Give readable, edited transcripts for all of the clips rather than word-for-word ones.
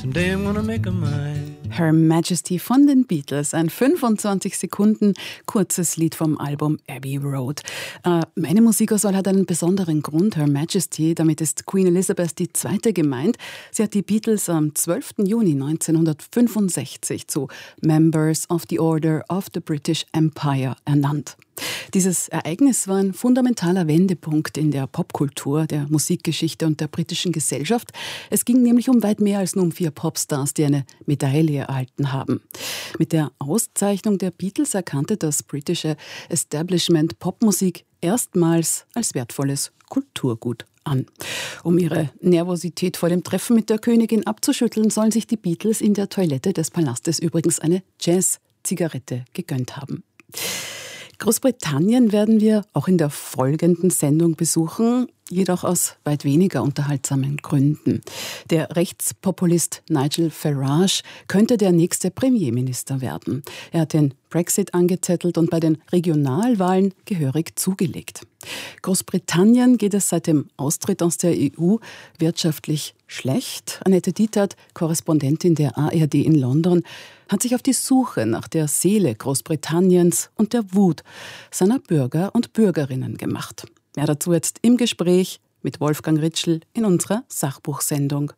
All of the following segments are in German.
Someday I'm gonna make 'em mine. Her Majesty von den Beatles, ein 25 Sekunden kurzes Lied vom Album Abbey Road. Meine Musikauswahl hat einen besonderen Grund, Her Majesty, damit ist Queen Elizabeth II. Gemeint. Sie hat die Beatles am 12. Juni 1965 zu Members of the Order of the British Empire ernannt. Dieses Ereignis war ein fundamentaler Wendepunkt in der Popkultur, der Musikgeschichte und der britischen Gesellschaft. Es ging nämlich um weit mehr als nur um 4 Popstars, die eine Medaille erhalten haben. Mit der Auszeichnung der Beatles erkannte das britische Establishment Popmusik erstmals als wertvolles Kulturgut an. Um ihre Nervosität vor dem Treffen mit der Königin abzuschütteln, sollen sich die Beatles in der Toilette des Palastes übrigens eine Jazz-Zigarette gegönnt haben. Großbritannien werden wir auch in der folgenden Sendung besuchen, jedoch aus weit weniger unterhaltsamen Gründen. Der Rechtspopulist Nigel Farage könnte der nächste Premierminister werden. Er hat den Brexit angezettelt und bei den Regionalwahlen gehörig zugelegt. Großbritannien geht es seit dem Austritt aus der EU wirtschaftlich schlecht. Annette Dietert, Korrespondentin der ARD in London, hat sich auf die Suche nach der Seele Großbritanniens und der Wut seiner Bürger und Bürgerinnen gemacht. Mehr dazu jetzt im Gespräch mit Wolfgang Ritschl in unserer Sachbuchsendung.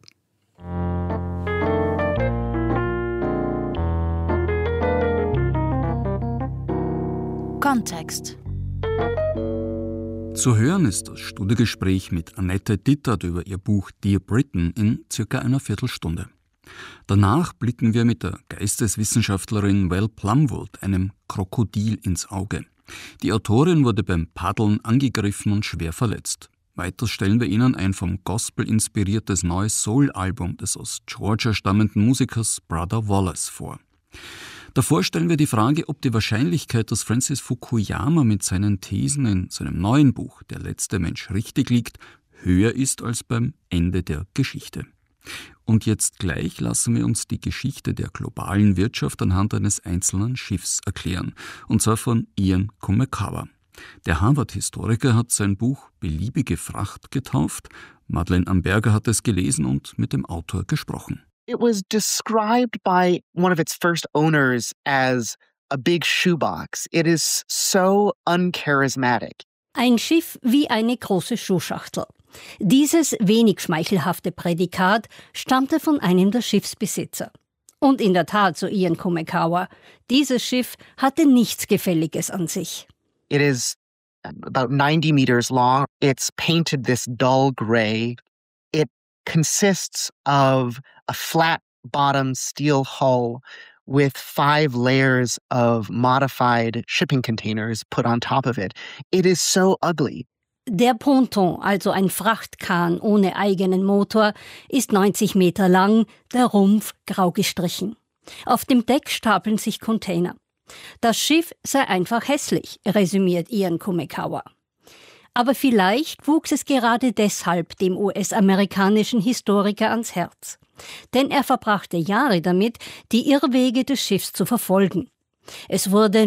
Kontext. Zu hören ist das Studiogespräch mit Annette Dittert über ihr Buch Dear Britain in circa einer Viertelstunde. Danach blicken wir mit der Geisteswissenschaftlerin Val Plumwood einem Krokodil ins Auge. Die Autorin wurde beim Paddeln angegriffen und schwer verletzt. Weiter stellen wir Ihnen ein vom Gospel inspiriertes neues Soul-Album des aus Georgia stammenden Musikers Brother Wallace vor. Davor stellen wir die Frage, ob die Wahrscheinlichkeit, dass Francis Fukuyama mit seinen Thesen in seinem neuen Buch Der letzte Mensch richtig liegt, höher ist als beim Ende der Geschichte. Und jetzt gleich lassen wir uns die Geschichte der globalen Wirtschaft anhand eines einzelnen Schiffs erklären, und zwar von Ian Kumekawa. Der Harvard-Historiker hat sein Buch Beliebige Fracht getauft. Madeleine Amberger hat es gelesen und mit dem Autor gesprochen. It was described by one of its first owners as a big shoebox. It is so uncharismatic. Ein Schiff wie eine große Schuhschachtel. Dieses wenig schmeichelhafte Prädikat stammte von einem der Schiffsbesitzer. Und in der Tat, so Ian Kumekawa, dieses Schiff hatte nichts Gefälliges an sich. It is about 90 meters long. It's painted this dull gray. It consists of a flat-bottom steel hull with 5 layers of modified shipping containers put on top of it. It is so ugly. Der Ponton, also ein Frachtkahn ohne eigenen Motor, ist 90 Meter lang, der Rumpf grau gestrichen. Auf dem Deck stapeln sich Container. Das Schiff sei einfach hässlich, resümiert Ian Kumekawa. Aber vielleicht wuchs es gerade deshalb dem US-amerikanischen Historiker ans Herz. Denn er verbrachte Jahre damit, die Irrwege des Schiffs zu verfolgen. Es wurde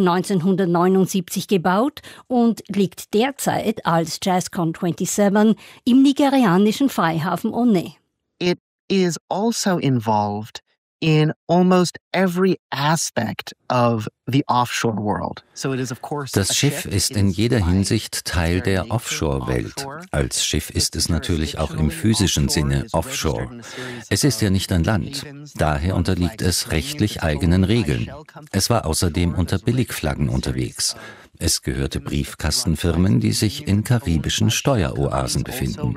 1979 gebaut und liegt derzeit als JazzCon 27 im nigerianischen Freihafen Onne. It is also involved in almost every aspect of the offshore world. So it is of course Das Schiff ist in jeder Hinsicht Teil der Offshore-Welt. Als Schiff ist es natürlich auch im physischen Sinne Offshore. Es ist ja nicht ein Land. Daher unterliegt es rechtlich eigenen Regeln. Es war außerdem unter Billigflaggen unterwegs. Es gehörte Briefkastenfirmen, die sich in karibischen Steueroasen befinden.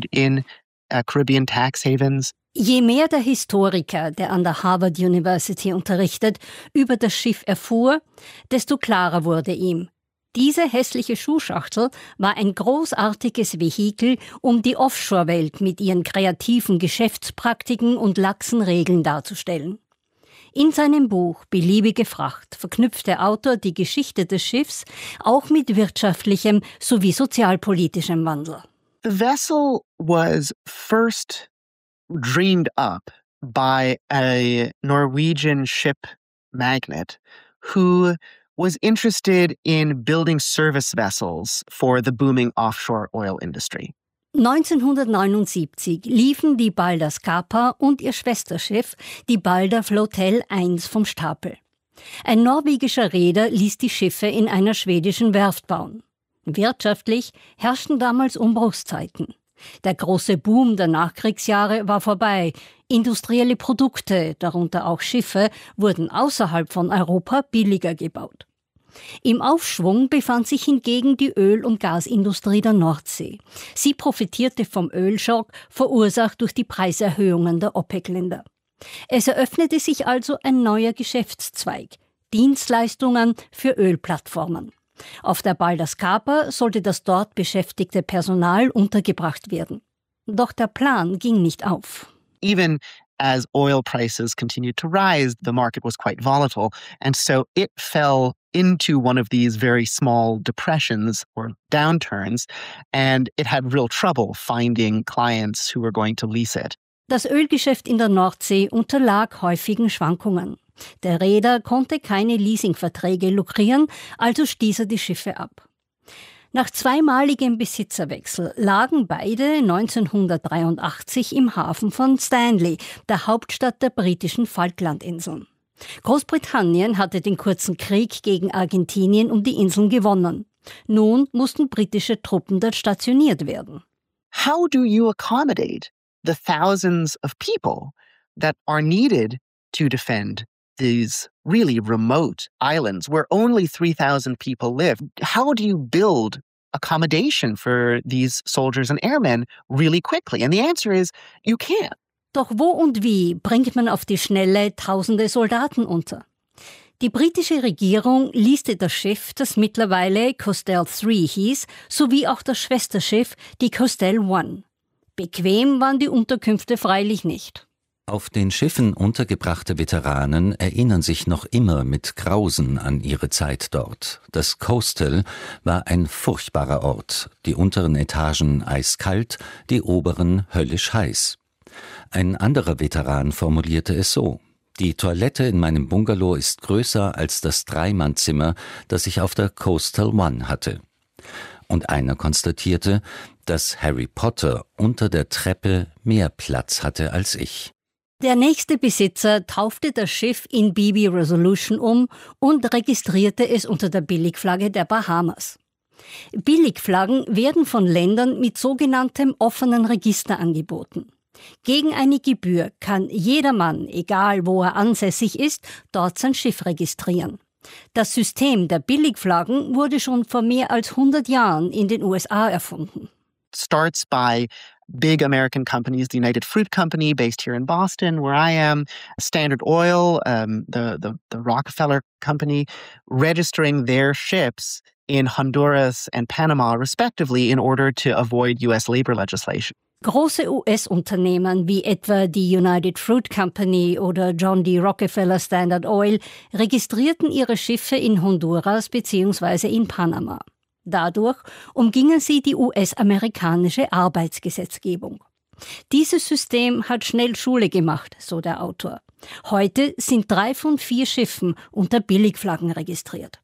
Caribbean tax havens. Je mehr der Historiker, der an der Harvard University unterrichtet, über das Schiff erfuhr, desto klarer wurde ihm: Diese hässliche Schuhschachtel war ein großartiges Vehikel, um die Offshore-Welt mit ihren kreativen Geschäftspraktiken und laxen Regeln darzustellen. In seinem Buch Beliebige Fracht verknüpft der Autor die Geschichte des Schiffs auch mit wirtschaftlichem sowie sozialpolitischem Wandel. The vessel was first dreamed up by a Norwegian ship magnate who was interested in building service vessels for the booming offshore oil industry. 1979 liefen die Balder Scapa und ihr Schwesterschiff, die Balder Flotel 1, vom Stapel. Ein norwegischer Reeder ließ die Schiffe in einer schwedischen Werft bauen. Wirtschaftlich herrschten damals Umbruchszeiten. Der große Boom der Nachkriegsjahre war vorbei. Industrielle Produkte, darunter auch Schiffe, wurden außerhalb von Europa billiger gebaut. Im Aufschwung befand sich hingegen die Öl- und Gasindustrie der Nordsee. Sie profitierte vom Ölschock, verursacht durch die Preiserhöhungen der OPEC-Länder. Es eröffnete sich also ein neuer Geschäftszweig: Dienstleistungen für Ölplattformen. Auf der Balder Scapa sollte das dort beschäftigte Personal untergebracht werden. Doch der Plan ging nicht auf. Even as oil prices continued to rise, the market was quite volatile, and so it fell into one of these very small depressions or downturns, and it had real trouble finding clients who were going to lease it. Das Ölgeschäft in der Nordsee unterlag häufigen Schwankungen. Der Reeder konnte keine Leasingverträge lukrieren, also stieß er die Schiffe ab. Nach zweimaligem Besitzerwechsel lagen beide 1983 im Hafen von Stanley, der Hauptstadt der britischen Falklandinseln. Großbritannien hatte den kurzen Krieg gegen Argentinien um die Inseln gewonnen. Nun mussten britische Truppen dort stationiert werden. How do you accommodate the thousands of people that are needed to defend these really remote islands where only 3,000 people live? How do you build accommodation for these soldiers and airmen really quickly? And the answer is, you can't. Doch wo und wie bringt man auf die Schnelle tausende Soldaten unter? Die britische Regierung leaste das Schiff, das mittlerweile Coastal 3 hieß, sowie auch das Schwesterschiff, die Coastal 1. Bequem waren die Unterkünfte freilich nicht. Auf den Schiffen untergebrachte Veteranen erinnern sich noch immer mit Grausen an ihre Zeit dort. Das Coastal war ein furchtbarer Ort, die unteren Etagen eiskalt, die oberen höllisch heiß. Ein anderer Veteran formulierte es so: Die Toilette in meinem Bungalow ist größer als das Dreimannzimmer, das ich auf der Coastal 1 hatte. Und einer konstatierte, dass Harry Potter unter der Treppe mehr Platz hatte als ich. Der nächste Besitzer taufte das Schiff in BB Resolution um und registrierte es unter der Billigflagge der Bahamas. Billigflaggen werden von Ländern mit sogenanntem offenen Register angeboten. Gegen eine Gebühr kann jedermann, egal wo er ansässig ist, dort sein Schiff registrieren. Das System der Billigflaggen wurde schon vor mehr als 100 Jahren in den USA erfunden. Starts by big American companies, the United Fruit Company based here in Boston, where I am, Standard Oil, the Rockefeller Company, registering their ships in Honduras and Panama respectively in order to avoid US labor legislation. Große US-Unternehmen wie etwa die United Fruit Company oder John D. Rockefeller Standard Oil registrierten ihre Schiffe in Honduras bzw. in Panama. Dadurch umgingen sie die US-amerikanische Arbeitsgesetzgebung. Dieses System hat schnell Schule gemacht, so der Autor. Heute sind 3 von 4 Schiffen unter Billigflaggen registriert.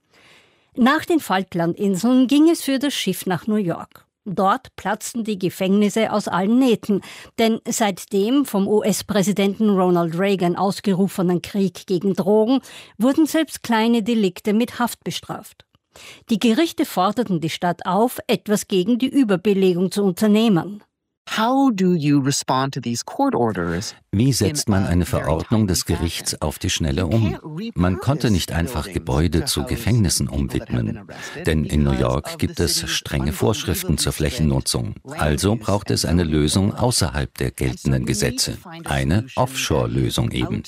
Nach den Falklandinseln ging es für das Schiff nach New York. Dort platzten die Gefängnisse aus allen Nähten, denn seit dem vom US-Präsidenten Ronald Reagan ausgerufenen Krieg gegen Drogen wurden selbst kleine Delikte mit Haft bestraft. Die Gerichte forderten die Stadt auf, etwas gegen die Überbelegung zu unternehmen. How do you respond to these court orders? Wie setzt man eine Verordnung des Gerichts auf die Schnelle um? Man konnte nicht einfach Gebäude zu Gefängnissen umwidmen, denn in New York gibt es strenge Vorschriften zur Flächennutzung. Also braucht es eine Lösung außerhalb der geltenden Gesetze, eine Offshore-Lösung eben.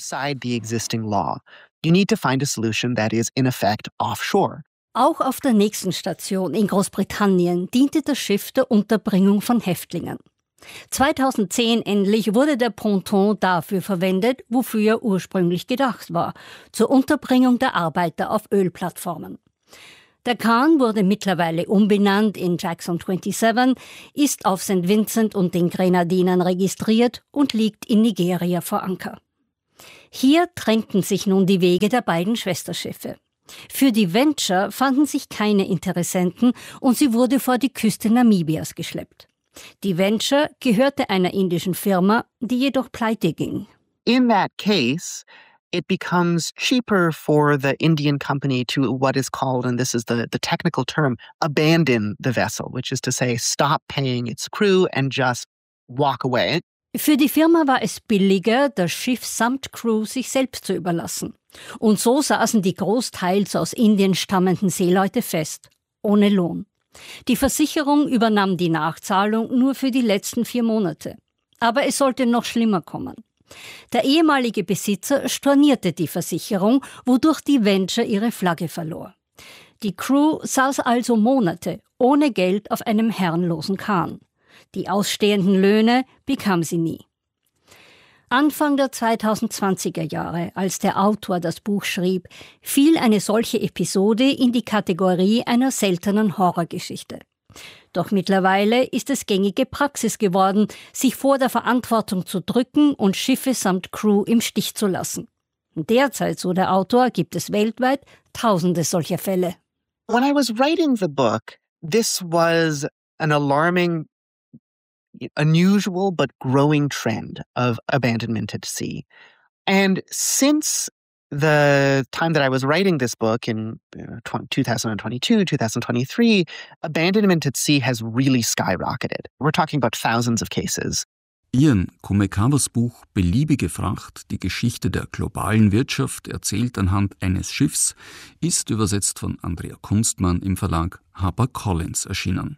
You need to find a solution that is in effect offshore. Auch auf der nächsten Station in Großbritannien diente das Schiff der Unterbringung von Häftlingen. 2010 endlich wurde der Ponton dafür verwendet, wofür er ursprünglich gedacht war, zur Unterbringung der Arbeiter auf Ölplattformen. Der Kahn wurde mittlerweile umbenannt in Jackson 27, ist auf St. Vincent und den Grenadinen registriert und liegt in Nigeria vor Anker. Hier trennten sich nun die Wege der beiden Schwesterschiffe. Für die Venture fanden sich keine Interessenten und sie wurde vor die Küste Namibias geschleppt. Die Venture gehörte einer indischen Firma, die jedoch pleite ging. In that case, it becomes cheaper for the Indian company to what is called, and this is the technical term, abandon the vessel, which is to say, stop paying its crew and just walk away. Für die Firma war es billiger, das Schiff samt Crew sich selbst zu überlassen. Und so saßen die großteils aus Indien stammenden Seeleute fest, ohne Lohn. Die Versicherung übernahm die Nachzahlung nur für die letzten 4 Monate. Aber es sollte noch schlimmer kommen. Der ehemalige Besitzer stornierte die Versicherung, wodurch die Venture ihre Flagge verlor. Die Crew saß also Monate ohne Geld auf einem herrenlosen Kahn. Die ausstehenden Löhne bekam sie nie. Anfang der 2020er Jahre, als der Autor das Buch schrieb, fiel eine solche Episode in die Kategorie einer seltenen Horrorgeschichte. Doch mittlerweile ist es gängige Praxis geworden, sich vor der Verantwortung zu drücken und Schiffe samt Crew im Stich zu lassen. Derzeit, so der Autor, gibt es weltweit Tausende solcher Fälle. When I was writing the book, this was an alarming, unusual but growing trend of abandonment at sea. And since the time that I was writing this book in 2022, 2023, abandonment at sea has really skyrocketed. We're talking about thousands of cases. Ian Kumekawas Buch Beliebige Fracht, die Geschichte der globalen Wirtschaft, erzählt anhand eines Schiffs, ist übersetzt von Andrea Kunstmann im Verlag HarperCollins erschienen.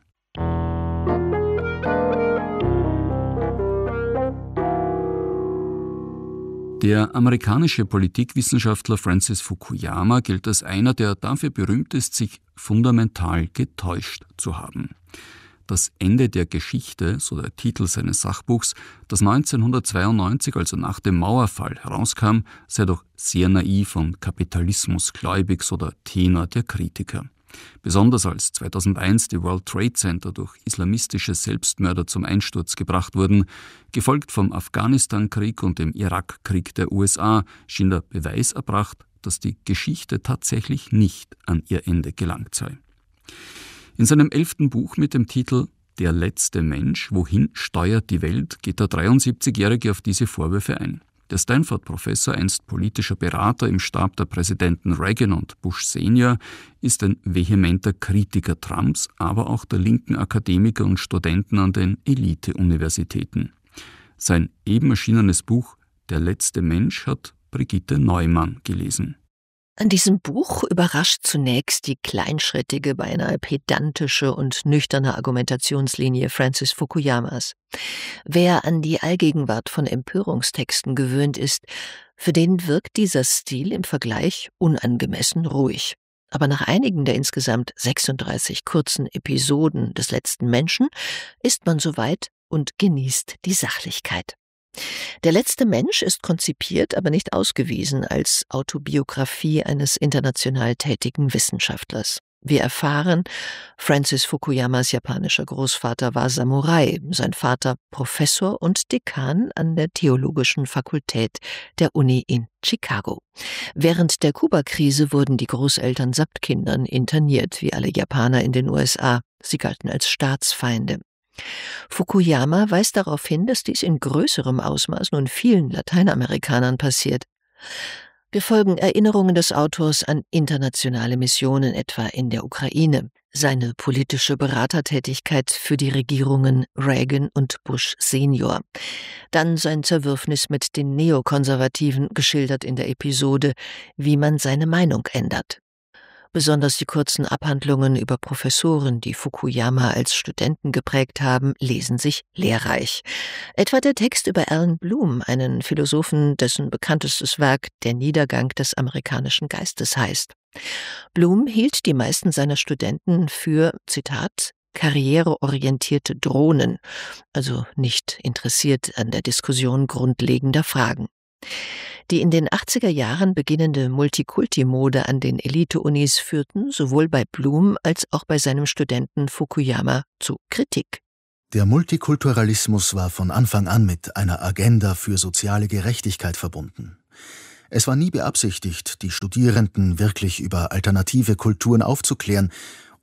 Der amerikanische Politikwissenschaftler Francis Fukuyama gilt als einer, der dafür berühmt ist, sich fundamental getäuscht zu haben. Das Ende der Geschichte, so der Titel seines Sachbuchs, das 1992, also nach dem Mauerfall, herauskam, sei doch sehr naiv und kapitalismusgläubig, so der Tenor der Kritiker. Besonders als 2001 die World Trade Center durch islamistische Selbstmörder zum Einsturz gebracht wurden, gefolgt vom Afghanistan-Krieg und dem Irakkrieg der USA, schien der Beweis erbracht, dass die Geschichte tatsächlich nicht an ihr Ende gelangt sei. In seinem 11. Buch mit dem Titel »Der letzte Mensch, wohin steuert die Welt?« geht der 73-Jährige auf diese Vorwürfe ein. Der Stanford-Professor, einst politischer Berater im Stab der Präsidenten Reagan und Bush Senior, ist ein vehementer Kritiker Trumps, aber auch der linken Akademiker und Studenten an den Elite-Universitäten. Sein eben erschienenes Buch »Der letzte Mensch« hat Brigitte Neumann gelesen. An diesem Buch überrascht zunächst die kleinschrittige, beinahe pedantische und nüchterne Argumentationslinie Francis Fukuyamas. Wer an die Allgegenwart von Empörungstexten gewöhnt ist, für den wirkt dieser Stil im Vergleich unangemessen ruhig. Aber nach einigen der insgesamt 36 kurzen Episoden des letzten Menschen ist man soweit und genießt die Sachlichkeit. Der letzte Mensch ist konzipiert, aber nicht ausgewiesen als Autobiografie eines international tätigen Wissenschaftlers. Wir erfahren, Francis Fukuyamas japanischer Großvater war Samurai, sein Vater Professor und Dekan an der Theologischen Fakultät der Uni in Chicago. Während der Kuba-Krise wurden die Großeltern samt Kindern interniert, wie alle Japaner in den USA. Sie galten als Staatsfeinde. Fukuyama weist darauf hin, dass dies in größerem Ausmaß nun vielen Lateinamerikanern passiert. Wir folgen Erinnerungen des Autors an internationale Missionen, etwa in der Ukraine, seine politische Beratertätigkeit für die Regierungen Reagan und Bush Senior, dann sein Zerwürfnis mit den Neokonservativen, geschildert in der Episode »Wie man seine Meinung ändert«. Besonders die kurzen Abhandlungen über Professoren, die Fukuyama als Studenten geprägt haben, lesen sich lehrreich. Etwa der Text über Allan Bloom, einen Philosophen, dessen bekanntestes Werk »Der Niedergang des amerikanischen Geistes« heißt. Bloom hielt die meisten seiner Studenten für, Zitat, karriereorientierte Drohnen, also nicht interessiert an der Diskussion grundlegender Fragen. Die in den 80er Jahren beginnende Multikulti-Mode an den Elite-Unis führten sowohl bei Bloom als auch bei seinem Studenten Fukuyama zu Kritik. Der Multikulturalismus war von Anfang an mit einer Agenda für soziale Gerechtigkeit verbunden. Es war nie beabsichtigt, die Studierenden wirklich über alternative Kulturen aufzuklären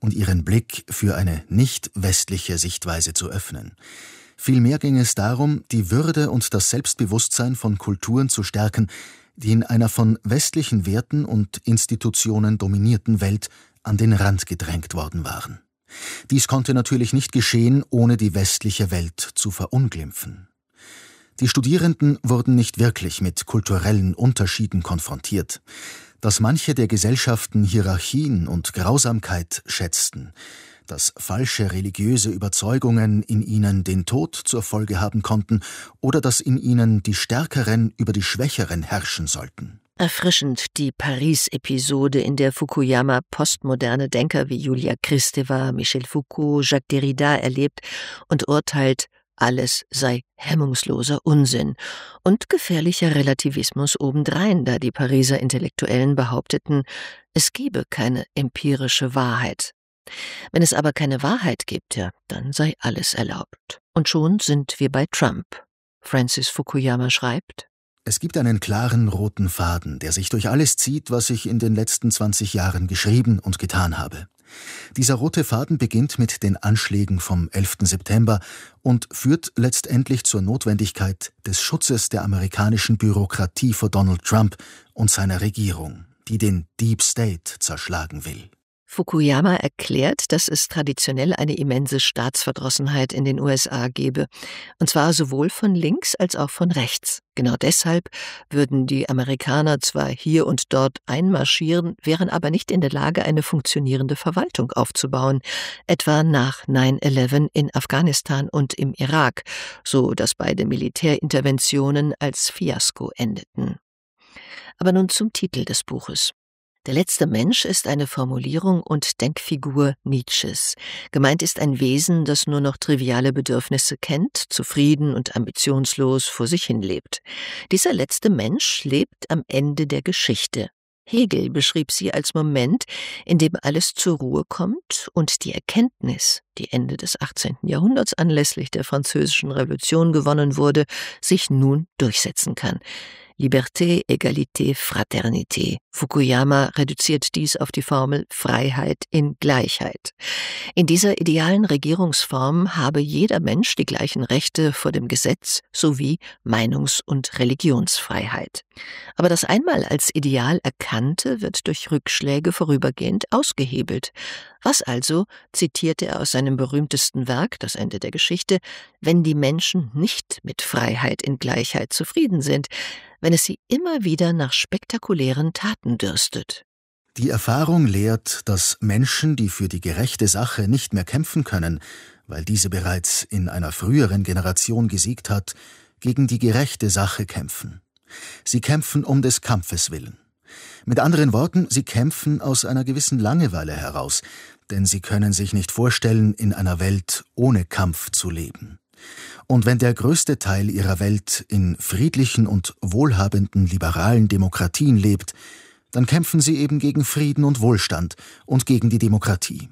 und ihren Blick für eine nicht westliche Sichtweise zu öffnen. Vielmehr ging es darum, die Würde und das Selbstbewusstsein von Kulturen zu stärken, die in einer von westlichen Werten und Institutionen dominierten Welt an den Rand gedrängt worden waren. Dies konnte natürlich nicht geschehen, ohne die westliche Welt zu verunglimpfen. Die Studierenden wurden nicht wirklich mit kulturellen Unterschieden konfrontiert. Dass manche der Gesellschaften Hierarchien und Grausamkeit schätzten, dass falsche religiöse Überzeugungen in ihnen den Tod zur Folge haben konnten oder dass in ihnen die Stärkeren über die Schwächeren herrschen sollten. Erfrischend die Paris-Episode, in der Fukuyama postmoderne Denker wie Julia Kristeva, Michel Foucault, Jacques Derrida erlebt und urteilt, alles sei hemmungsloser Unsinn und gefährlicher Relativismus obendrein, da die Pariser Intellektuellen behaupteten, es gebe keine empirische Wahrheit. Wenn es aber keine Wahrheit gibt, ja, dann sei alles erlaubt. Und schon sind wir bei Trump. Francis Fukuyama schreibt: Es gibt einen klaren roten Faden, der sich durch alles zieht, was ich in den letzten 20 Jahren geschrieben und getan habe. Dieser rote Faden beginnt mit den Anschlägen vom 11. September und führt letztendlich zur Notwendigkeit des Schutzes der amerikanischen Bürokratie vor Donald Trump und seiner Regierung, die den Deep State zerschlagen will. Fukuyama erklärt, dass es traditionell eine immense Staatsverdrossenheit in den USA gebe, und zwar sowohl von links als auch von rechts. Genau deshalb würden die Amerikaner zwar hier und dort einmarschieren, wären aber nicht in der Lage, eine funktionierende Verwaltung aufzubauen, etwa nach 9/11 in Afghanistan und im Irak, so dass beide Militärinterventionen als Fiasko endeten. Aber nun zum Titel des Buches. Der letzte Mensch ist eine Formulierung und Denkfigur Nietzsches. Gemeint ist ein Wesen, das nur noch triviale Bedürfnisse kennt, zufrieden und ambitionslos vor sich hin lebt. Dieser letzte Mensch lebt am Ende der Geschichte. Hegel beschrieb sie als Moment, in dem alles zur Ruhe kommt und die Erkenntnis, die Ende des 18. Jahrhunderts anlässlich der Französischen Revolution gewonnen wurde, sich nun durchsetzen kann. Liberté, Egalité, Fraternité. Fukuyama reduziert dies auf die Formel Freiheit in Gleichheit. In dieser idealen Regierungsform habe jeder Mensch die gleichen Rechte vor dem Gesetz sowie Meinungs- und Religionsfreiheit. Aber das einmal als Ideal Erkannte wird durch Rückschläge vorübergehend ausgehebelt. Was also, zitierte er aus seinem berühmtesten Werk, Das Ende der Geschichte, wenn die Menschen nicht mit Freiheit in Gleichheit zufrieden sind, wenn es sie immer wieder nach spektakulären Taten dürstet. Die Erfahrung lehrt, dass Menschen, die für die gerechte Sache nicht mehr kämpfen können, weil diese bereits in einer früheren Generation gesiegt hat, gegen die gerechte Sache kämpfen. Sie kämpfen um des Kampfes willen. Mit anderen Worten, sie kämpfen aus einer gewissen Langeweile heraus, denn sie können sich nicht vorstellen, in einer Welt ohne Kampf zu leben. Und wenn der größte Teil ihrer Welt in friedlichen und wohlhabenden liberalen Demokratien lebt, dann kämpfen sie eben gegen Frieden und Wohlstand und gegen die Demokratie.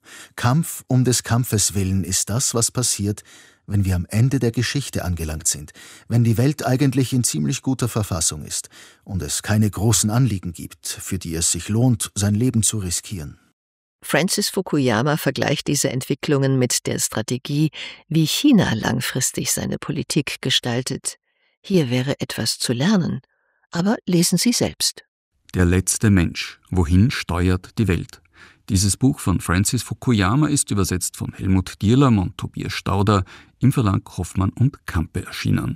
Kampf um des Kampfes willen ist das, was passiert, wenn wir am Ende der Geschichte angelangt sind, wenn die Welt eigentlich in ziemlich guter Verfassung ist und es keine großen Anliegen gibt, für die es sich lohnt, sein Leben zu riskieren. Francis Fukuyama vergleicht diese Entwicklungen mit der Strategie, wie China langfristig seine Politik gestaltet. Hier wäre etwas zu lernen, aber lesen Sie selbst. Der letzte Mensch. Wohin steuert die Welt? Dieses Buch von Francis Fukuyama ist übersetzt von Helmut Dierlam und Tobias Stauder im Verlag Hoffmann und Campe erschienen.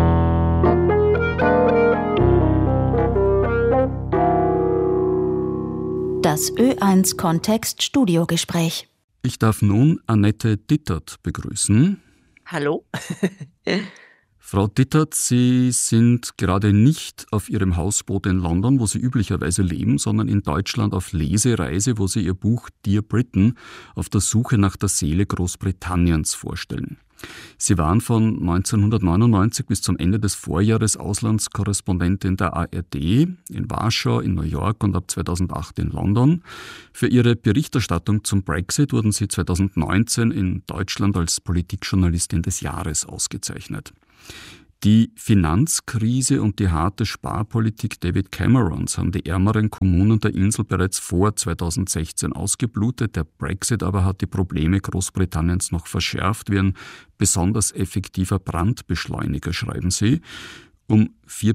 Das Ö1 Kontext Studiogespräch. Ich darf nun Annette Dittert begrüßen. Hallo. Frau Dittert, Sie sind gerade nicht auf Ihrem Hausboot in London, wo Sie üblicherweise leben, sondern in Deutschland auf Lesereise, wo Sie Ihr Buch Dear Britain auf der Suche nach der Seele Großbritanniens vorstellen. Sie waren von 1999 bis zum Ende des Vorjahres Auslandskorrespondentin der ARD in Warschau, in New York und ab 2008 in London. Für ihre Berichterstattung zum Brexit wurden Sie 2019 in Deutschland als Politikjournalistin des Jahres ausgezeichnet. Die Finanzkrise und die harte Sparpolitik David Camerons haben die ärmeren Kommunen der Insel bereits vor 2016 ausgeblutet. Der Brexit aber hat die Probleme Großbritanniens noch verschärft, wie ein besonders effektiver Brandbeschleuniger, schreiben sie. Um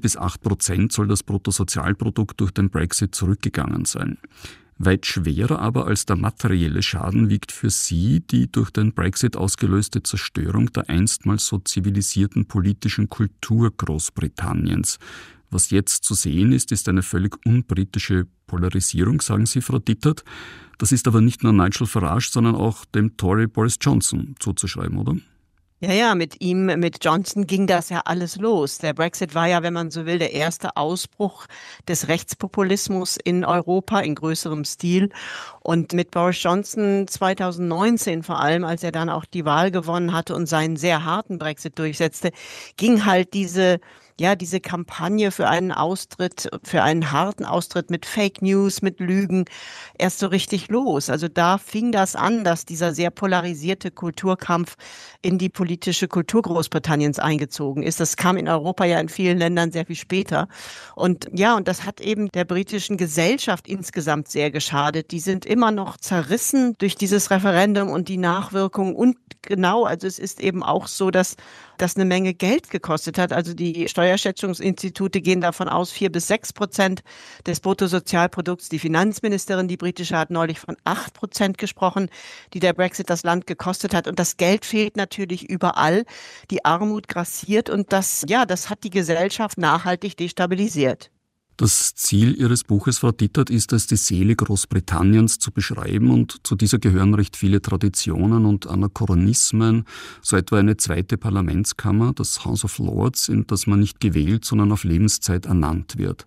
4-8% soll das Bruttosozialprodukt durch den Brexit zurückgegangen sein. Weit schwerer aber als der materielle Schaden wiegt für sie die durch den Brexit ausgelöste Zerstörung der einstmals so zivilisierten politischen Kultur Großbritanniens. Was jetzt zu sehen ist, ist eine völlig unbritische Polarisierung, sagen Sie, Frau Dittert. Das ist aber nicht nur Nigel Farage, sondern auch dem Tory Boris Johnson zuzuschreiben, oder? Ja, mit Johnson ging das ja alles los. Der Brexit war ja, wenn man so will, der erste Ausbruch des Rechtspopulismus in Europa in größerem Stil. Und mit Boris Johnson 2019 vor allem, als er dann auch die Wahl gewonnen hatte und seinen sehr harten Brexit durchsetzte, ging halt diese Kampagne für einen Austritt, für einen harten Austritt mit Fake News, mit Lügen erst so richtig los. Also da fing das an, dass dieser sehr polarisierte Kulturkampf in die politische Kultur Großbritanniens eingezogen ist. Das kam in Europa ja in vielen Ländern sehr viel später. Und das hat eben der britischen Gesellschaft insgesamt sehr geschadet. Die sind immer noch zerrissen durch dieses Referendum und die Nachwirkungen. Und genau, also es ist eben auch so, dass das eine Menge Geld gekostet hat. Also die Steuerschätzungsinstitute gehen davon aus, 4-6% des Bruttosozialprodukts. Die Finanzministerin, die britische, hat neulich von 8% gesprochen, die der Brexit das Land gekostet hat. Und das Geld fehlt natürlich überall. Die Armut grassiert und das hat die Gesellschaft nachhaltig destabilisiert. Das Ziel Ihres Buches, Frau Dittert, ist es, die Seele Großbritanniens zu beschreiben, und zu dieser gehören recht viele Traditionen und Anachronismen, so etwa eine zweite Parlamentskammer, das House of Lords, in das man nicht gewählt, sondern auf Lebenszeit ernannt wird.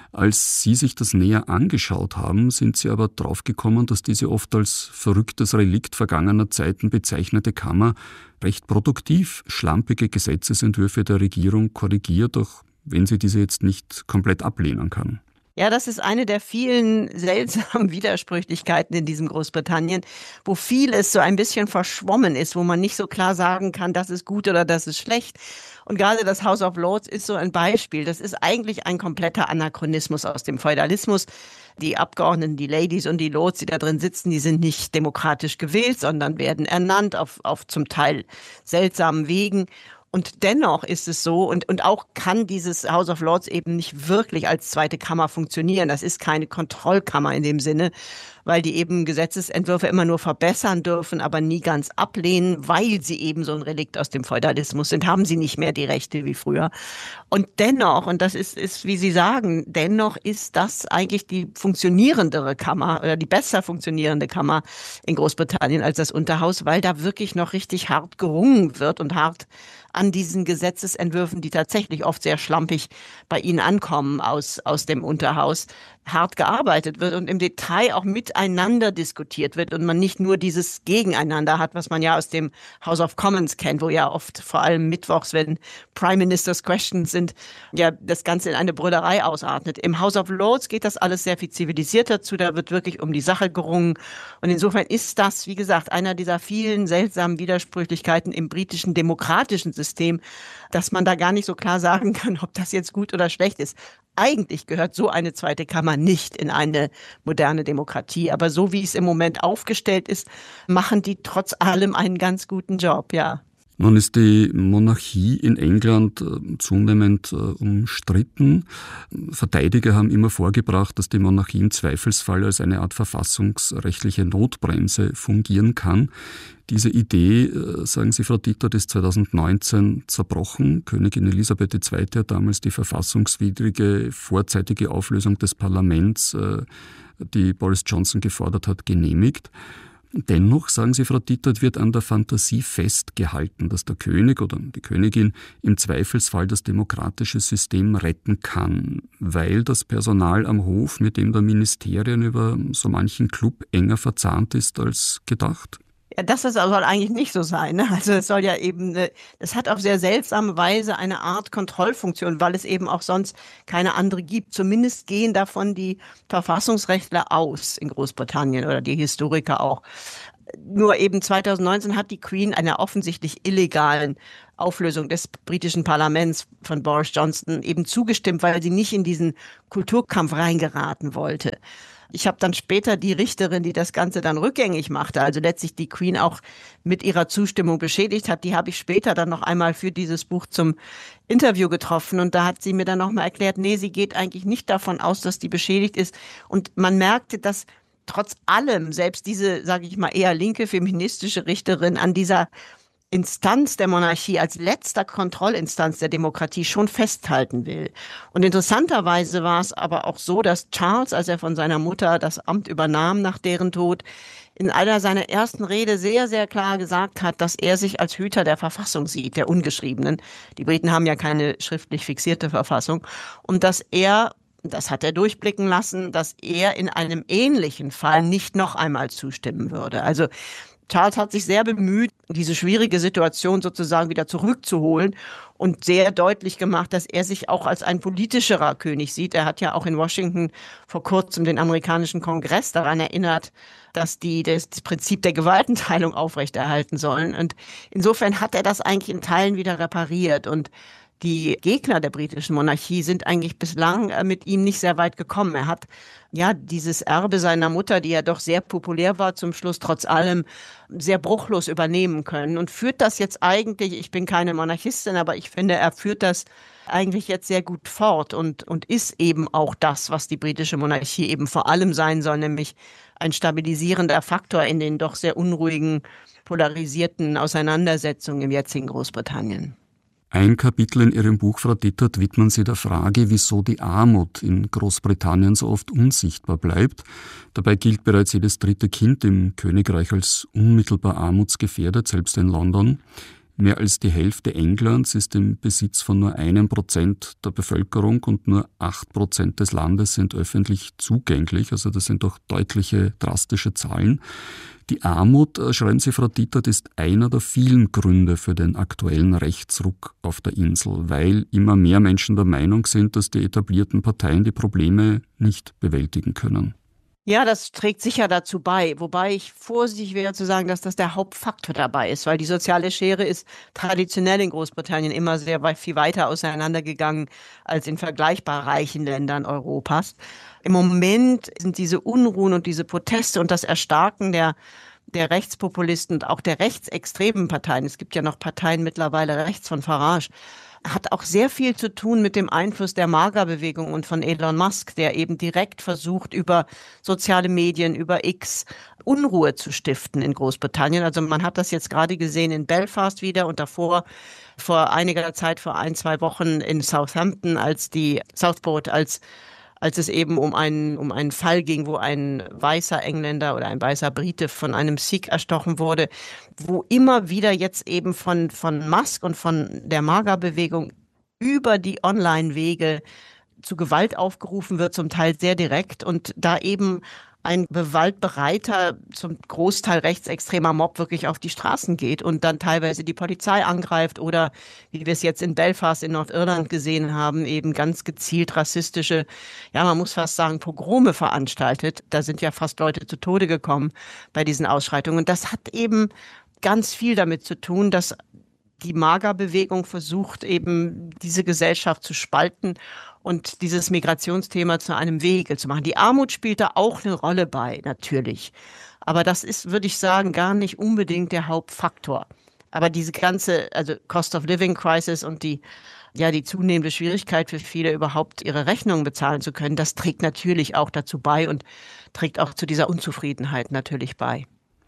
Als Sie sich das näher angeschaut haben, sind Sie aber draufgekommen, dass diese oft als verrücktes Relikt vergangener Zeiten bezeichnete Kammer recht produktiv schlampige Gesetzesentwürfe der Regierung korrigiert, auch wenn sie diese jetzt nicht komplett ablehnen kann. Ja, das ist eine der vielen seltsamen Widersprüchlichkeiten in diesem Großbritannien, wo vieles so ein bisschen verschwommen ist, wo man nicht so klar sagen kann, das ist gut oder das ist schlecht. Und gerade das House of Lords ist so ein Beispiel. Das ist eigentlich ein kompletter Anachronismus aus dem Feudalismus. Die Abgeordneten, die Ladies und die Lords, die da drin sitzen, die sind nicht demokratisch gewählt, sondern werden ernannt auf zum Teil seltsamen Wegen. Und dennoch ist es so, und auch kann dieses House of Lords eben nicht wirklich als zweite Kammer funktionieren. Das ist keine Kontrollkammer in dem Sinne, weil die eben Gesetzesentwürfe immer nur verbessern dürfen, aber nie ganz ablehnen, weil sie eben so ein Relikt aus dem Feudalismus sind, haben sie nicht mehr die Rechte wie früher. Und dennoch, und das ist wie Sie sagen, dennoch ist das eigentlich die funktionierendere Kammer oder die besser funktionierende Kammer in Großbritannien als das Unterhaus, weil da wirklich noch richtig hart gerungen wird und hart an diesen Gesetzesentwürfen, die tatsächlich oft sehr schlampig bei Ihnen ankommen aus dem Unterhaus, hart gearbeitet wird und im Detail auch miteinander diskutiert wird und man nicht nur dieses Gegeneinander hat, was man ja aus dem House of Commons kennt, wo ja oft vor allem mittwochs, wenn Prime Minister's Questions sind, ja das Ganze in eine Brüllerei ausartet. Im House of Lords geht das alles sehr viel zivilisierter zu, da wird wirklich um die Sache gerungen und insofern ist das, wie gesagt, einer dieser vielen seltsamen Widersprüchlichkeiten im britischen demokratischen System, dass man da gar nicht so klar sagen kann, ob das jetzt gut oder schlecht ist. Eigentlich gehört so eine zweite Kammer nicht in eine moderne Demokratie. Aber so wie es im Moment aufgestellt ist, machen die trotz allem einen ganz guten Job, ja. Nun ist die Monarchie in England zunehmend umstritten. Verteidiger haben immer vorgebracht, dass die Monarchie im Zweifelsfall als eine Art verfassungsrechtliche Notbremse fungieren kann. Diese Idee, sagen Sie, Frau Dittert, ist 2019 zerbrochen. Königin Elisabeth II. Hat damals die verfassungswidrige vorzeitige Auflösung des Parlaments, die Boris Johnson gefordert hat, genehmigt. Dennoch, sagen Sie, Frau Dittert, wird an der Fantasie festgehalten, dass der König oder die Königin im Zweifelsfall das demokratische System retten kann, weil das Personal am Hof mit dem der Ministerien über so manchen Club enger verzahnt ist als gedacht. Ja, das soll eigentlich nicht so sein. Ne? Also es soll ja eben, es hat auf sehr seltsame Weise eine Art Kontrollfunktion, weil es eben auch sonst keine andere gibt. Zumindest gehen davon die Verfassungsrechtler aus in Großbritannien oder die Historiker auch. Nur eben 2019 hat die Queen einer offensichtlich illegalen Auflösung des britischen Parlaments von Boris Johnson eben zugestimmt, weil sie nicht in diesen Kulturkampf reingeraten wollte. Ich habe dann später die Richterin, die das Ganze dann rückgängig machte, also letztlich die Queen auch mit ihrer Zustimmung beschädigt hat, die habe ich später dann noch einmal für dieses Buch zum Interview getroffen. Und da hat sie mir dann nochmal erklärt, nee, sie geht eigentlich nicht davon aus, dass die beschädigt ist. Und man merkte, dass trotz allem selbst diese, sage ich mal, eher linke feministische Richterin an dieser Instanz der Monarchie als letzter Kontrollinstanz der Demokratie schon festhalten will. Und interessanterweise war es aber auch so, dass Charles, als er von seiner Mutter das Amt übernahm nach deren Tod, in einer seiner ersten Rede sehr, sehr klar gesagt hat, dass er sich als Hüter der Verfassung sieht, der ungeschriebenen. Die Briten haben ja keine schriftlich fixierte Verfassung. Und dass er, das hat er durchblicken lassen, dass er in einem ähnlichen Fall nicht noch einmal zustimmen würde. Also Charles hat sich sehr bemüht, diese schwierige Situation sozusagen wieder zurückzuholen und sehr deutlich gemacht, dass er sich auch als ein politischerer König sieht. Er hat ja auch in Washington vor kurzem den amerikanischen Kongress daran erinnert, dass die das Prinzip der Gewaltenteilung aufrechterhalten sollen. Und insofern hat er das eigentlich in Teilen wieder repariert. Und die Gegner der britischen Monarchie sind eigentlich bislang mit ihm nicht sehr weit gekommen. Er hat ja dieses Erbe seiner Mutter, die ja doch sehr populär war, zum Schluss trotz allem sehr bruchlos übernehmen können und führt das jetzt eigentlich, ich bin keine Monarchistin, aber ich finde, er führt das eigentlich jetzt sehr gut fort und ist eben auch das, was die britische Monarchie eben vor allem sein soll, nämlich ein stabilisierender Faktor in den doch sehr unruhigen, polarisierten Auseinandersetzungen im jetzigen Großbritannien. Ein Kapitel in Ihrem Buch, Frau Dittert, widmen Sie der Frage, wieso die Armut in Großbritannien so oft unsichtbar bleibt. Dabei gilt bereits jedes dritte Kind im Königreich als unmittelbar armutsgefährdet, selbst in London. Mehr als die Hälfte Englands ist im Besitz von nur 1% der Bevölkerung und nur 8% des Landes sind öffentlich zugänglich. Also das sind doch deutliche, drastische Zahlen. Die Armut, schreiben Sie, Frau Dittert, ist einer der vielen Gründe für den aktuellen Rechtsruck auf der Insel, weil immer mehr Menschen der Meinung sind, dass die etablierten Parteien die Probleme nicht bewältigen können. Ja, das trägt sicher dazu bei, wobei ich vorsichtig wäre zu sagen, dass das der Hauptfaktor dabei ist, weil die soziale Schere ist traditionell in Großbritannien immer sehr viel weiter auseinandergegangen als in vergleichbar reichen Ländern Europas. Im Moment sind diese Unruhen und diese Proteste und das Erstarken der Rechtspopulisten und auch der rechtsextremen Parteien, es gibt ja noch Parteien mittlerweile rechts von Farage, hat auch sehr viel zu tun mit dem Einfluss der MAGA-Bewegung und von Elon Musk, der eben direkt versucht, über soziale Medien, über X Unruhe zu stiften in Großbritannien. Also man hat das jetzt gerade gesehen in Belfast wieder und davor vor einiger Zeit, vor 1-2 Wochen in Southampton, Southport, als es eben um einen Fall ging, wo ein weißer Engländer oder ein weißer Brite von einem Sikh erstochen wurde, wo immer wieder jetzt eben von Musk und von der MAGA-Bewegung über die Online-Wege zu Gewalt aufgerufen wird, zum Teil sehr direkt und da eben ein gewaltbereiter, zum Großteil rechtsextremer Mob wirklich auf die Straßen geht und dann teilweise die Polizei angreift oder, wie wir es jetzt in Belfast in Nordirland gesehen haben, eben ganz gezielt rassistische, ja, man muss fast sagen, Pogrome veranstaltet. Da sind ja fast Leute zu Tode gekommen bei diesen Ausschreitungen. Und das hat eben ganz viel damit zu tun, dass die MAGA-Bewegung versucht, eben diese Gesellschaft zu spalten und dieses Migrationsthema zu einem Wege zu machen. Die Armut spielt da auch eine Rolle bei, natürlich. Aber das ist, würde ich sagen, gar nicht unbedingt der Hauptfaktor. Aber diese ganze, also Cost of Living Crisis und die zunehmende Schwierigkeit für viele überhaupt ihre Rechnungen bezahlen zu können, das trägt natürlich auch dazu bei und trägt auch zu dieser Unzufriedenheit natürlich bei.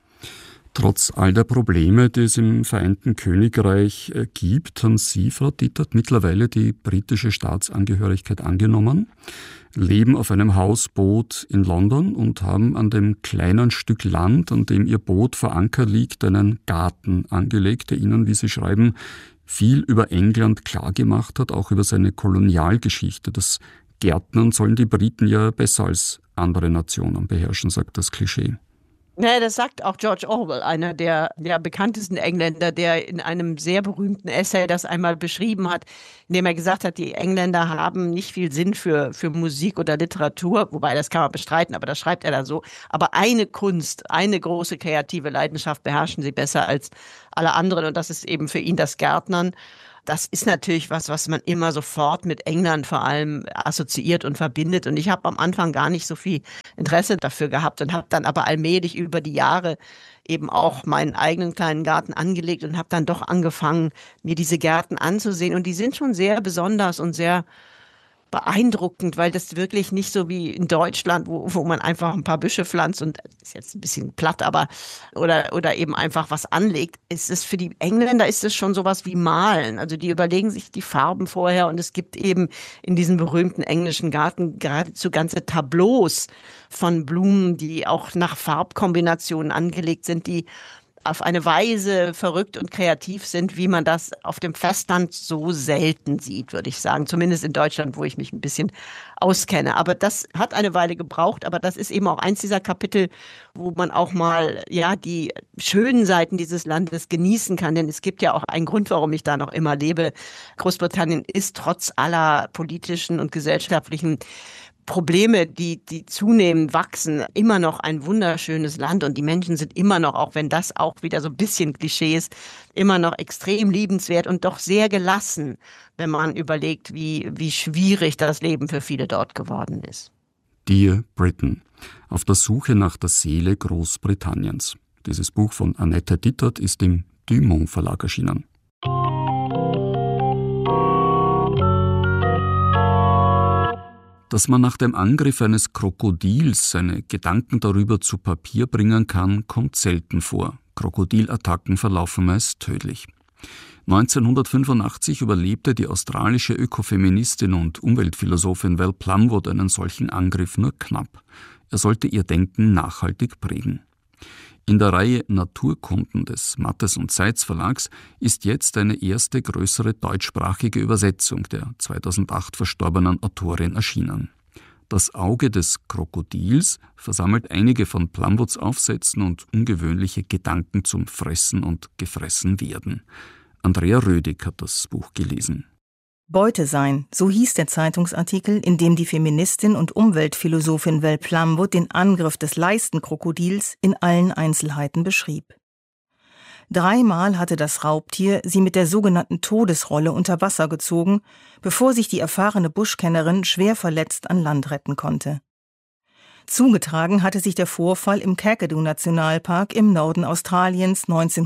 Trotz all der Probleme, die es im Vereinten Königreich gibt, haben Sie, Frau Dittert, mittlerweile die britische Staatsangehörigkeit angenommen, leben auf einem Hausboot in London und haben an dem kleinen Stück Land, an dem Ihr Boot vor Anker liegt, einen Garten angelegt, der Ihnen, wie Sie schreiben, viel über England klargemacht hat, auch über seine Kolonialgeschichte. Das Gärtnern sollen die Briten ja besser als andere Nationen beherrschen, sagt das Klischee. Naja, das sagt auch George Orwell, einer der bekanntesten Engländer, der in einem sehr berühmten Essay das einmal beschrieben hat, in dem er gesagt hat, die Engländer haben nicht viel Sinn für Musik oder Literatur, wobei das kann man bestreiten, aber das schreibt er da so. Aber eine Kunst, eine große kreative Leidenschaft beherrschen sie besser als alle anderen und das ist eben für ihn das Gärtnern. Das ist natürlich was man immer sofort mit England vor allem assoziiert und verbindet. Und ich habe am Anfang gar nicht so viel Interesse dafür gehabt und habe dann aber allmählich über die Jahre eben auch meinen eigenen kleinen Garten angelegt und habe dann doch angefangen, mir diese Gärten anzusehen. Und die sind schon sehr besonders und sehr beeindruckend, weil das wirklich nicht so wie in Deutschland, wo man einfach ein paar Büsche pflanzt und ist jetzt ein bisschen platt, aber oder eben einfach was anlegt. Ist es für die Engländer ist es schon sowas wie Malen. Also die überlegen sich die Farben vorher und es gibt eben in diesem berühmten englischen Garten geradezu ganze Tableaus von Blumen, die auch nach Farbkombinationen angelegt sind, die auf eine Weise verrückt und kreativ sind, wie man das auf dem Festland so selten sieht, würde ich sagen. Zumindest in Deutschland, wo ich mich ein bisschen auskenne. Aber das hat eine Weile gebraucht. Aber das ist eben auch eins dieser Kapitel, wo man auch mal die schönen Seiten dieses Landes genießen kann. Denn es gibt ja auch einen Grund, warum ich da noch immer lebe. Großbritannien ist trotz aller politischen und gesellschaftlichen Probleme, die zunehmend wachsen, immer noch ein wunderschönes Land und die Menschen sind immer noch, auch wenn das auch wieder so ein bisschen Klischee ist, immer noch extrem liebenswert und doch sehr gelassen, wenn man überlegt, wie schwierig das Leben für viele dort geworden ist. Dear Britain. Auf der Suche nach der Seele Großbritanniens. Dieses Buch von Annette Dittert ist im Dumont Verlag erschienen. Dass man nach dem Angriff eines Krokodils seine Gedanken darüber zu Papier bringen kann, kommt selten vor. Krokodilattacken verlaufen meist tödlich. 1985 überlebte die australische Ökofeministin und Umweltphilosophin Val Plumwood einen solchen Angriff nur knapp. Er sollte ihr Denken nachhaltig prägen. In der Reihe Naturkunden des Mattes und Seitz Verlags ist jetzt eine erste größere deutschsprachige Übersetzung der 2008 verstorbenen Autorin erschienen. Das Auge des Krokodils versammelt einige von Plumwoods Aufsätzen und ungewöhnliche Gedanken zum Fressen und Gefressenwerden. Andrea Rödig hat das Buch gelesen. Beute sein, so hieß der Zeitungsartikel, in dem die Feministin und Umweltphilosophin Val Plumwood den Angriff des Leistenkrokodils in allen Einzelheiten beschrieb. 3-mal hatte das Raubtier sie mit der sogenannten Todesrolle unter Wasser gezogen, bevor sich die erfahrene Buschkennerin schwer verletzt an Land retten konnte. Zugetragen hatte sich der Vorfall im Kakadu-Nationalpark im Norden Australiens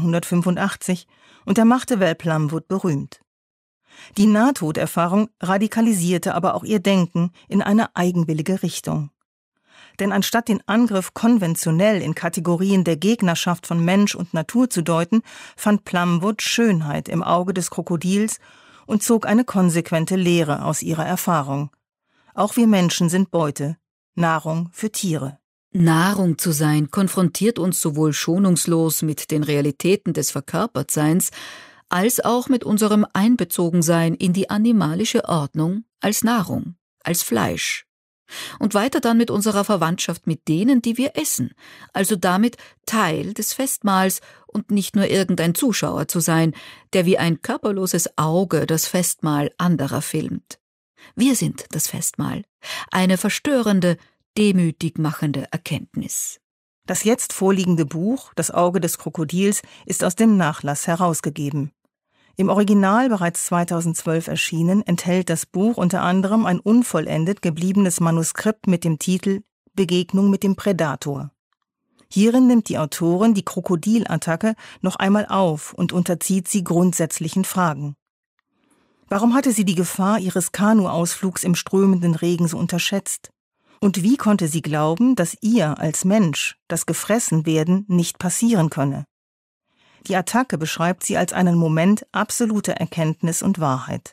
1985 und er machte Val Plumwood berühmt. Die Nahtoderfahrung radikalisierte aber auch ihr Denken in eine eigenwillige Richtung. Denn anstatt den Angriff konventionell in Kategorien der Gegnerschaft von Mensch und Natur zu deuten, fand Plumwood Schönheit im Auge des Krokodils und zog eine konsequente Lehre aus ihrer Erfahrung. Auch wir Menschen sind Beute, Nahrung für Tiere. Nahrung zu sein konfrontiert uns sowohl schonungslos mit den Realitäten des Verkörpertseins, als auch mit unserem Einbezogensein in die animalische Ordnung als Nahrung, als Fleisch. Und weiter dann mit unserer Verwandtschaft mit denen, die wir essen, also damit Teil des Festmahls und nicht nur irgendein Zuschauer zu sein, der wie ein körperloses Auge das Festmahl anderer filmt. Wir sind das Festmahl, eine verstörende, demütig machende Erkenntnis. Das jetzt vorliegende Buch, Das Auge des Krokodils, ist aus dem Nachlass herausgegeben. Im Original bereits 2012 erschienen, enthält das Buch unter anderem ein unvollendet gebliebenes Manuskript mit dem Titel Begegnung mit dem Prädator. Hierin nimmt die Autorin die Krokodilattacke noch einmal auf und unterzieht sie grundsätzlichen Fragen. Warum hatte sie die Gefahr ihres Kanuausflugs im strömenden Regen so unterschätzt? Und wie konnte sie glauben, dass ihr als Mensch das Gefressenwerden nicht passieren könne? Die Attacke beschreibt sie als einen Moment absoluter Erkenntnis und Wahrheit.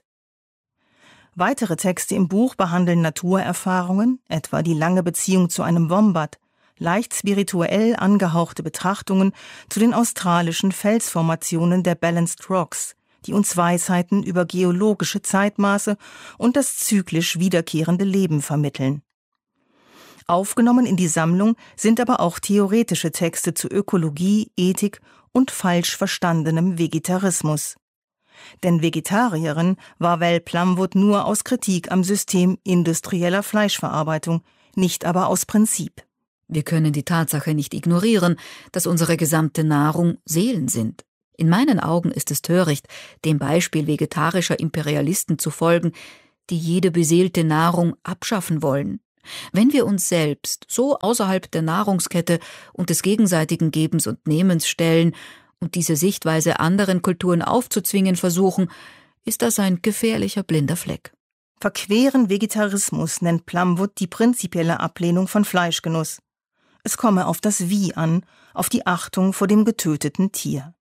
Weitere Texte im Buch behandeln Naturerfahrungen, etwa die lange Beziehung zu einem Wombat, leicht spirituell angehauchte Betrachtungen zu den australischen Felsformationen der Balanced Rocks, die uns Weisheiten über geologische Zeitmaße und das zyklisch wiederkehrende Leben vermitteln. Aufgenommen in die Sammlung sind aber auch theoretische Texte zu Ökologie, Ethik und falsch verstandenem Vegetarismus. Denn Vegetarierin war Val Plumwood nur aus Kritik am System industrieller Fleischverarbeitung, nicht aber aus Prinzip. Wir können die Tatsache nicht ignorieren, dass unsere gesamte Nahrung Seelen sind. In meinen Augen ist es töricht, dem Beispiel vegetarischer Imperialisten zu folgen, die jede beseelte Nahrung abschaffen wollen. Wenn wir uns selbst so außerhalb der Nahrungskette und des gegenseitigen Gebens und Nehmens stellen und diese Sichtweise anderen Kulturen aufzuzwingen versuchen, ist das ein gefährlicher blinder Fleck. Verqueren Vegetarismus nennt Plumwood die prinzipielle Ablehnung von Fleischgenuss. Es komme auf das Wie an, auf die Achtung vor dem getöteten Tier.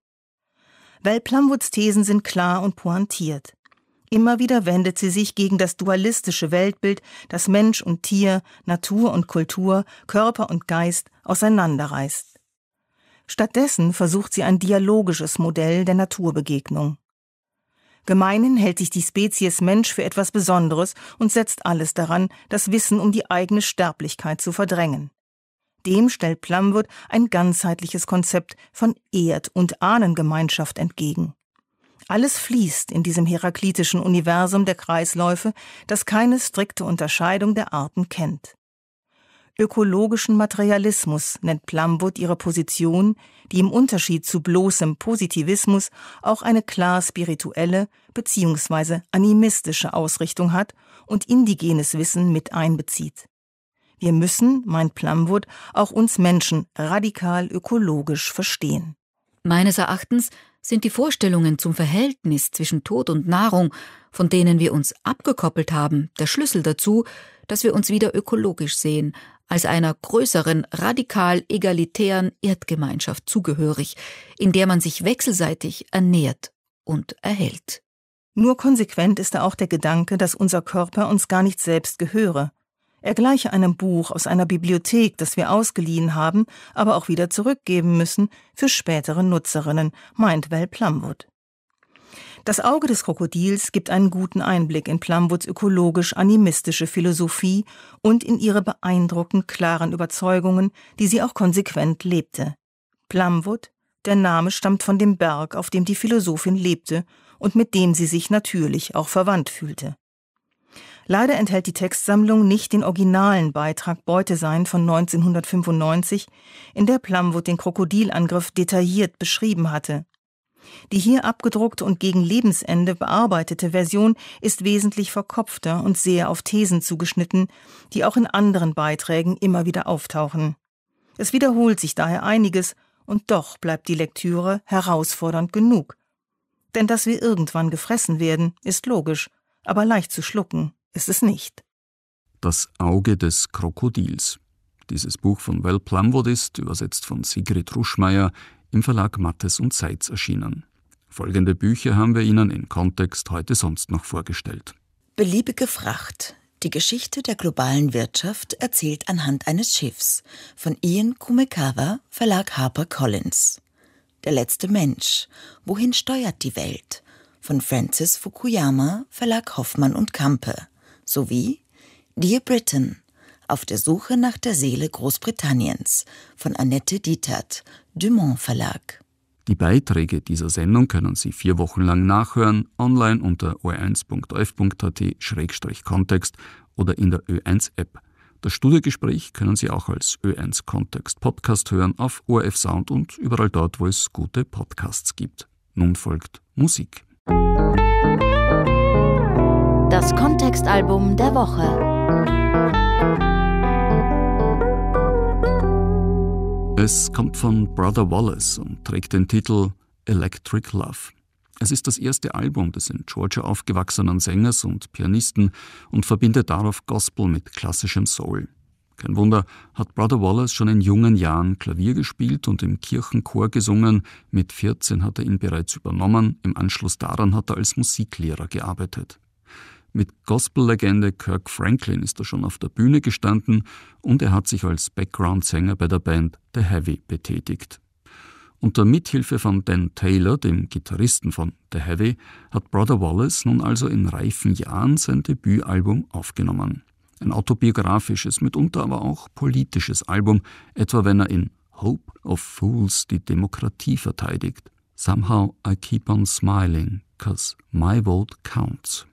Val Plumwoods Thesen sind klar und pointiert. Immer wieder wendet sie sich gegen das dualistische Weltbild, das Mensch und Tier, Natur und Kultur, Körper und Geist auseinanderreißt. Stattdessen versucht sie ein dialogisches Modell der Naturbegegnung. Gemeinhin hält sich die Spezies Mensch für etwas Besonderes und setzt alles daran, das Wissen um die eigene Sterblichkeit zu verdrängen. Dem stellt Plumwood ein ganzheitliches Konzept von Erd- und Ahnengemeinschaft entgegen. Alles fließt in diesem heraklitischen Universum der Kreisläufe, das keine strikte Unterscheidung der Arten kennt. Ökologischen Materialismus nennt Plumwood ihre Position, die im Unterschied zu bloßem Positivismus auch eine klar spirituelle bzw. animistische Ausrichtung hat und indigenes Wissen mit einbezieht. Wir müssen, meint Plumwood, auch uns Menschen radikal ökologisch verstehen. Meines Erachtens sind die Vorstellungen zum Verhältnis zwischen Tod und Nahrung, von denen wir uns abgekoppelt haben, der Schlüssel dazu, dass wir uns wieder ökologisch sehen, als einer größeren, radikal egalitären Erdgemeinschaft zugehörig, in der man sich wechselseitig ernährt und erhält. Nur konsequent ist da auch der Gedanke, dass unser Körper uns gar nicht selbst gehöre. Er gleiche einem Buch aus einer Bibliothek, das wir ausgeliehen haben, aber auch wieder zurückgeben müssen für spätere Nutzerinnen, meint Val Plumwood. Das Auge des Krokodils gibt einen guten Einblick in Plumwoods ökologisch-animistische Philosophie und in ihre beeindruckend klaren Überzeugungen, die sie auch konsequent lebte. Plumwood, der Name stammt von dem Berg, auf dem die Philosophin lebte und mit dem sie sich natürlich auch verwandt fühlte. Leider enthält die Textsammlung nicht den originalen Beitrag Beutesein von 1995, in der Plumwood den Krokodilangriff detailliert beschrieben hatte. Die hier abgedruckte und gegen Lebensende bearbeitete Version ist wesentlich verkopfter und sehr auf Thesen zugeschnitten, die auch in anderen Beiträgen immer wieder auftauchen. Es wiederholt sich daher einiges und doch bleibt die Lektüre herausfordernd genug. Denn dass wir irgendwann gefressen werden, ist logisch, aber leicht zu schlucken ist es nicht. Das Auge des Krokodils. Dieses Buch von Val Plumwood ist, übersetzt von Sigrid Ruschmeier, im Verlag Mattes und Seitz erschienen. Folgende Bücher haben wir Ihnen in Kontext heute sonst noch vorgestellt. Beliebige Fracht. Die Geschichte der globalen Wirtschaft erzählt anhand eines Schiffs von Ian Kumekawa, Verlag HarperCollins. Der letzte Mensch. Wohin steuert die Welt? Von Francis Fukuyama, Verlag Hoffmann und Campe. Sowie Dear Britain. Auf der Suche nach der Seele Großbritanniens von Annette Dietert, Dumont Verlag. Die Beiträge dieser Sendung können Sie 4 Wochen lang nachhören, online unter o1.orf.at/kontext oder in der Ö1-App. Das Studiogespräch können Sie auch als Ö1 Kontext Podcast hören auf ORF Sound und überall dort, wo es gute Podcasts gibt. Nun folgt Musik. Das Kontextalbum der Woche. Es kommt von Brother Wallace und trägt den Titel Electric Love. Es ist das erste Album des in Georgia aufgewachsenen Sängers und Pianisten und verbindet darauf Gospel mit klassischem Soul. Kein Wunder, hat Brother Wallace schon in jungen Jahren Klavier gespielt und im Kirchenchor gesungen. Mit 14 hat er ihn bereits übernommen, im Anschluss daran hat er als Musiklehrer gearbeitet. Mit Gospel-Legende Kirk Franklin ist er schon auf der Bühne gestanden und er hat sich als Background-Sänger bei der Band The Heavy betätigt. Unter Mithilfe von Dan Taylor, dem Gitarristen von The Heavy, hat Brother Wallace nun also in reifen Jahren sein Debütalbum aufgenommen. Ein autobiografisches, mitunter aber auch politisches Album, etwa wenn er in Hope of Fools die Demokratie verteidigt. Somehow I keep on smiling, 'cause my vote counts.